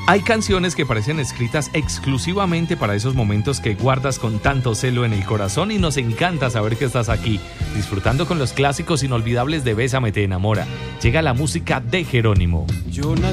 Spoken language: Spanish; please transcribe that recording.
Hay canciones que parecen escritas exclusivamente para esos momentos que guardas con tanto celo en el corazón y nos encanta saber que estás aquí, disfrutando con los clásicos inolvidables de Bésame te enamora. Llega la música de Jerónimo.